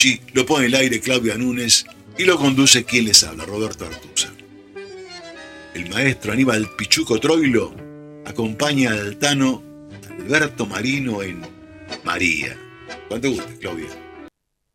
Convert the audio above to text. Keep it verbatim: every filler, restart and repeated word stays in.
Sí, lo pone en el aire Claudia Núñez y lo conduce quien les habla, Roberto Artuza. El maestro Aníbal Pichuco Troilo acompaña al Tano Alberto Marino en María. Cuando guste, Claudia.